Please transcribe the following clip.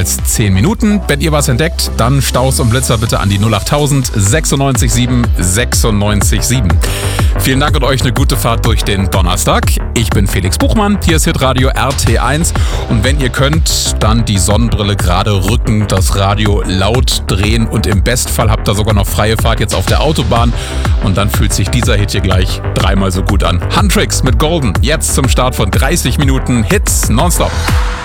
jeweils 10 Minuten. Wenn ihr was entdeckt, dann Staus und Blitzer bitte an die 08000 967 967. Vielen Dank und euch eine gute Fahrt durch den Donnerstag. Ich bin Felix Buchmann, hier ist Hitradio RT1 und wenn ihr könnt, dann die Sonnenbrille gerade rücken, das Radio laut drehen und im Bestfall habt ihr sogar noch freie Fahrt jetzt auf der Autobahn und dann fühlt sich dieser Hit hier gleich dreimal so gut an. Huntrix mit Golden, jetzt zum Start von 30 Minuten Hits nonstop.